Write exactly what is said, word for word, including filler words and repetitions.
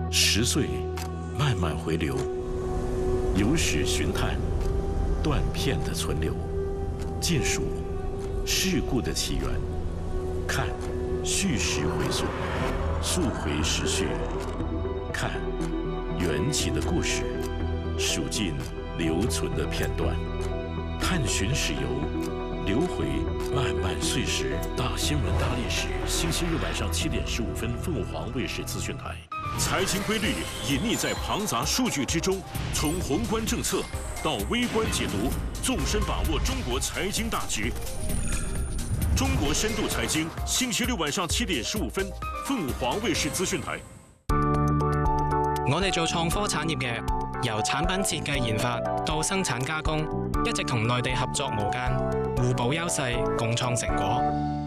十岁慢慢回流，有史寻探，断片的存留，见数事故的起源，看叙事回溯，溯回时序，看缘起的故事，数尽留存的片段，探寻史游。 流回漫漫岁时，大新闻大历史。星期日晚上七点十五分，凤凰卫视资讯台。财经规律隐匿在庞杂数据之中，从宏观政策到微观解读，纵深把握中国财经大局。中国深度财经，星期六晚上七點十五分，鳳凰衛視資訊台。 我哋做創科產業嘅，由產品設計研發到生產加工，一直同內地合作無間，互補優勢，共創成果。